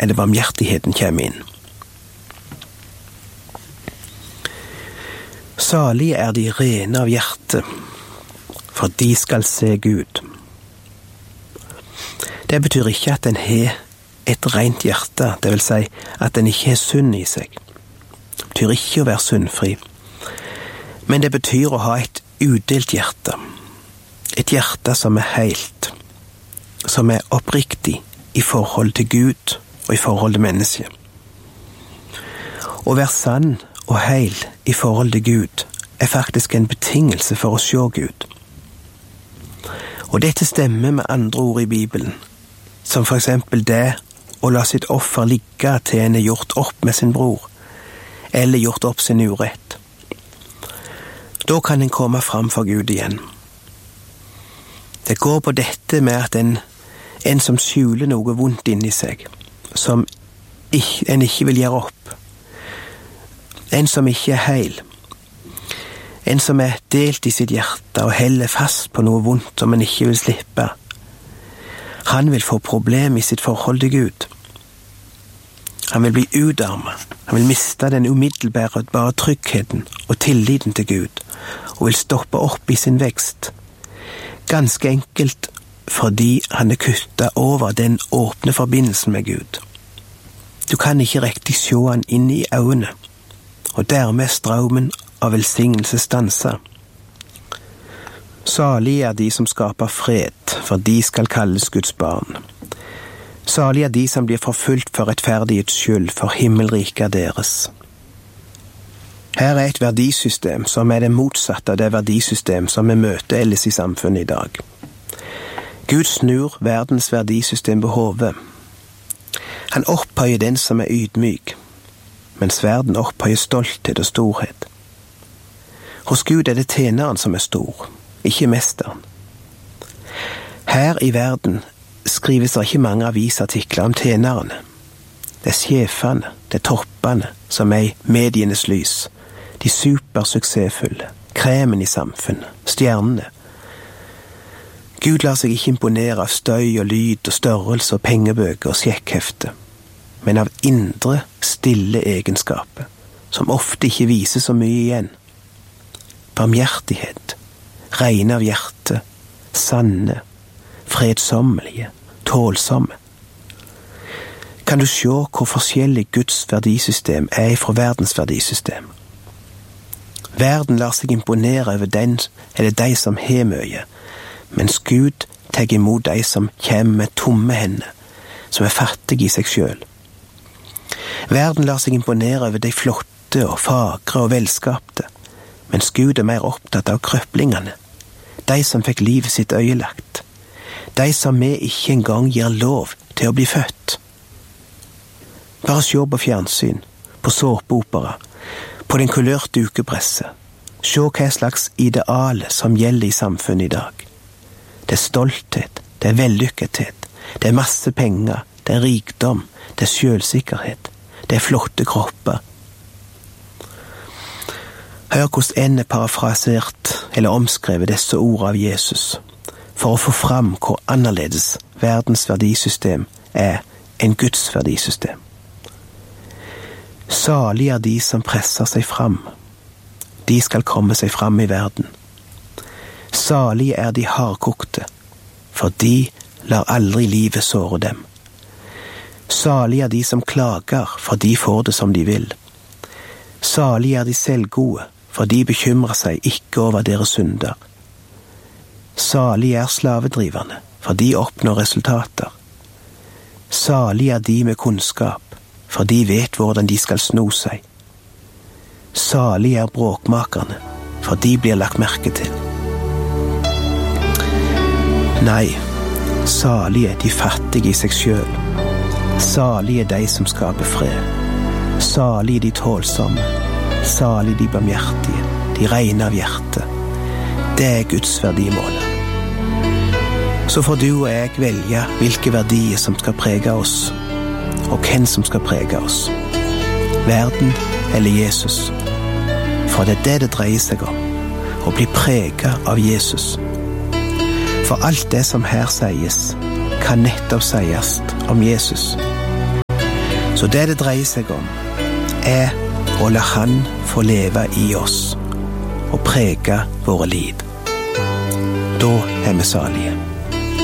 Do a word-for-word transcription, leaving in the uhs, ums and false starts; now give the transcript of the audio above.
er det barmhjertigheten kommer inn. Salige er de rene av hjerte, for de skal se Gud. Det betyr ikke at en har et rent hjerte, det vil si at en ikke har synd i seg. Det betyr ikke å være syndfri, men det betyr å ha et udelt hjerte. Et hjerte som er heilt, som er oppriktig i forhold til Gud og i forhold til mennesket. Å være sann og heil i forhold til Gud er faktisk en betingelse for å se Gud. Og dette stemmer med andre ord i Bibelen, som for eksempel det å la sitt offer ligge til en er gjort opp med sin bror, eller gjort opp sin urett. Da kan en komme fram for Gud igjen. Det går på dette med at en, en som skjuler noe vondt inni seg, som ikke, en ikke vil gjøre opp, en som ikke er heil, en som er delt i sitt hjerte og heller fast på noe vondt som en ikke vil slippe. Han vil få problem i sitt forhold til Gud. Han vil bli utarmet, han vil miste den umiddelbare bare tryggheten og tilliten til Gud, og vil stoppe opp i sin vekst. Ganske enkelt fordi han er kuttet over den åpne forbindelsen med Gud. Du kan ikke riktig se han inn i øynene, og dermed strømmen av velsignelse stanser. Salig er de som skaper fred, for de skal kalles Guds barn. Salig er de som blir forfulgt for rettferdighets skyld, for himmelriket er deres. Her er et verdisystem som er det motsatte av det verdisystem som vi møter ellers i samfunnet i dag. Gud snur verdens verdisystem på hodet. Han opphøyer den som er ydmyk, mens verden opphøyer stolthet og storhet. Hos Gud er det tjeneren som er stor, ikke mesteren. Her i verden skrives det ikke mange avisartikler om tjenerne. Det er sjefene, det er toppene som er i medienes lys, de supersuksessfulle, kremen i samfunnet, stjernene. Gud lar seg ikke imponere av støy og lyd og størrelse og pengebøker og sjekkhefte, men av indre, stille egenskaper, som ofte ikke viser så mye igjen. Barmhjertighet, rene av hjerte, sanne, fredsommelige, tålsomme. Kan du se hvor forskjellig Guds verdisystem er fra verdens verdisystem? Verden lar seg imponere over den eller de som har mye, mens Gud tar imot de som kommer med tomme hender, som er fattige i seg selv. Verden lar seg imponere over de flotte og fagre og velskapte, mens Gud er mer opptatt av krøplingene, de som fikk livet sitt øyelagt, de som vi ikke engang gir lov til å bli født. Bare se på fjernsyn, på såpeopera, på den kulørte ukepresset. Se hva slags ideale som gjelder i samfunnet i dag. Det er stolthet, det er vellykkethet, det er masse penger, det er rikdom, det er selvsikkerhet, det er flotte kropper. Hør hvordan en er parafrasert eller omskrevet disse ord av Jesus, for å få fram hvor annerledes verdens verdisystem er enn Guds verdisystem. Salig er de som presser seg fram. De skal komme seg fram i verden. Salig er de hardkokte, for de lar aldri livet såre dem. Salig er de som klager, for de får det som de vil. Salig er de selvgode, for de bekymrer seg ikke over deres synder. Salig er slavedriverne, for de oppnår resultater. Salig er de med kunnskap, for de vet hvordan de skal sno seg. Salig er bråkmakerne, for de blir lagt merke til. Nei, salig er de fattige i seg selv. Salig er de som skaper fred. Salig er de tålsomme. Salig de barmhjertige, de rene av hjerte. Det er Guds verdimål. Så får du og jeg velge hvilke verdier som skal prege oss, og hvem som skal prege oss. Verden eller Jesus. For det er det det dreier seg om, å bli preget av Jesus. For alt det som her sies, kan nettopp sies om Jesus. Så det det dreier seg om, er å la Han få leve i oss og prege våre liv. Da er vi salige.